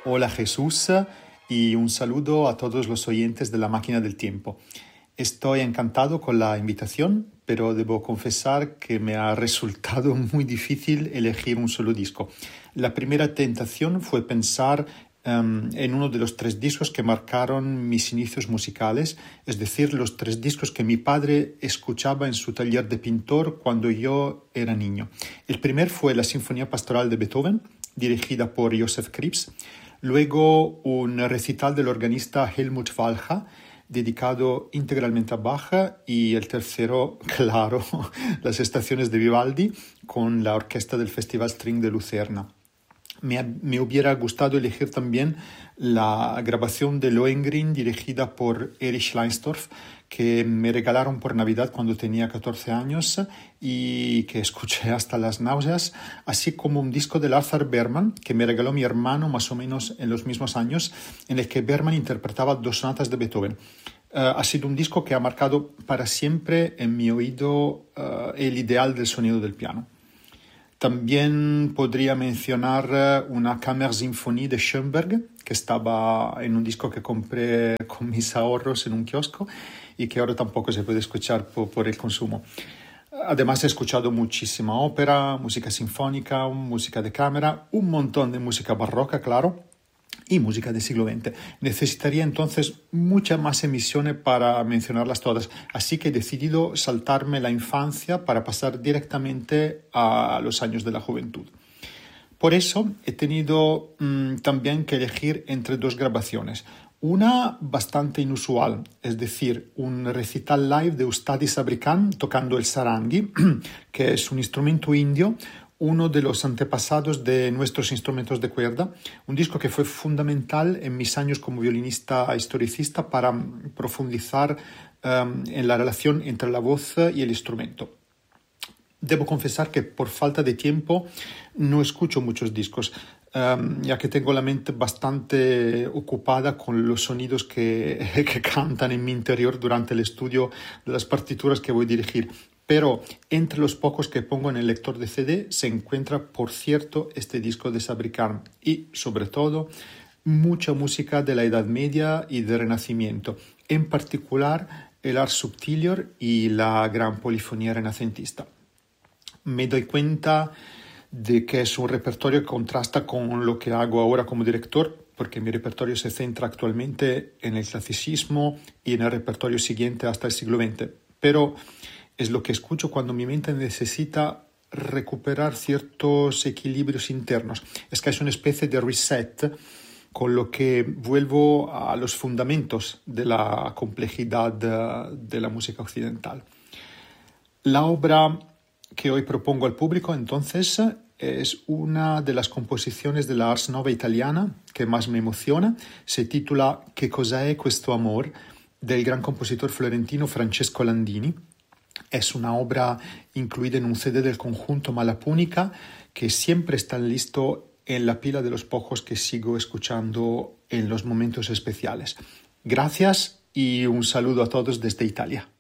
Hola Jesús y un saludo a todos los oyentes de La Máquina del Tiempo. Estoy encantado con la invitación, pero debo confesar que me ha resultado muy difícil elegir un solo disco. La primera tentación fue pensar en uno de los 3 discos que marcaron mis inicios musicales, es decir, los 3 discos que mi padre escuchaba en su taller de pintor cuando yo era niño. El primer fue la Sinfonía Pastoral de Beethoven, dirigida por Joseph Krips, luego un recital del organista Helmut Walcha, dedicado integralmente a Bach, y el tercero, claro, las estaciones de Vivaldi con la orquesta del Festival String de Lucerna. Me hubiera gustado elegir también la grabación de Lohengrin dirigida por Erich Leinsdorf, que me regalaron por Navidad cuando tenía 14 años y que escuché hasta las náuseas, así como un disco de Arthur Bergman que me regaló mi hermano más o menos en los mismos años, en el que Bergman interpretaba 2 sonatas de Beethoven. Ha sido un disco que ha marcado para siempre en mi oído el ideal del sonido del piano. También podría mencionar una Kammersymphonie de Schoenberg, que estaba en un disco que compré con mis ahorros en un kiosco y que ahora tampoco se puede escuchar por el consumo. Además he escuchado muchísima ópera, música sinfónica, música de cámara, un montón de música barroca, claro, y música del siglo XX. Necesitaría entonces muchas más emisiones para mencionarlas todas, así que he decidido saltarme la infancia para pasar directamente a los años de la juventud. Por eso he tenido también que elegir entre 2 grabaciones. Una bastante inusual, es decir, un recital live de Ustadi Sabri Khan tocando el sarangi, que es un instrumento indio, uno de los antepasados de nuestros instrumentos de cuerda, un disco que fue fundamental en mis años como violinista historicista para profundizar en la relación entre la voz y el instrumento. Debo confesar que por falta de tiempo no escucho muchos discos, ya que tengo la mente bastante ocupada con los sonidos que cantan en mi interior durante el estudio de las partituras que voy a dirigir. Pero entre los pocos que pongo en el lector de CD se encuentra, por cierto, este disco de Sabri Khan y, sobre todo, mucha música de la Edad Media y del Renacimiento, en particular el Ars Subtilior y la gran polifonía renacentista. Me doy cuenta de que es un repertorio que contrasta con lo que hago ahora como director, porque mi repertorio se centra actualmente en el clasicismo y en el repertorio siguiente hasta el siglo XX. Pero es lo que escucho cuando mi mente necesita recuperar ciertos equilibrios internos. Es que es una especie de reset, con lo que vuelvo a los fundamentos de la complejidad de la música occidental. La obra que hoy propongo al público, entonces, es una de las composiciones de la Ars Nova italiana que más me emociona. Se titula Che cosa è questo amor, del gran compositor florentino Francesco Landini. Es una obra incluida en un CD del conjunto Malapunica que siempre está listo en la pila de los pocos que sigo escuchando en los momentos especiales. Gracias y un saludo a todos desde Italia.